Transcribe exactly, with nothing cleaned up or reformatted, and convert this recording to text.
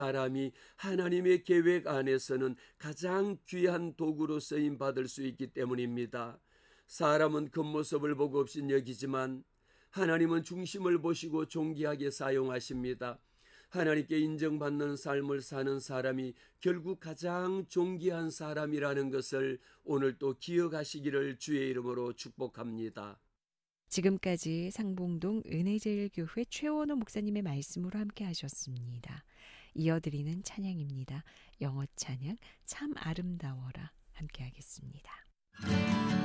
사람이 하나님의 계획 안에서는 가장 귀한 도구로 쓰임 받을 수 있기 때문입니다. 사람은 겉모습을 보고 없인 여기지만 하나님은 중심을 보시고 존귀하게 사용하십니다. 하나님께 인정받는 삶을 사는 사람이 결국 가장 존귀한 사람이라는 것을 오늘 또 기억하시기를 주의 이름으로 축복합니다. 지금까지 상봉동 은혜제일교회 최원호 목사님의 말씀으로 함께 하셨습니다. 이어드리는 찬양입니다. 영어 찬양 참 아름다워라 함께 하겠습니다.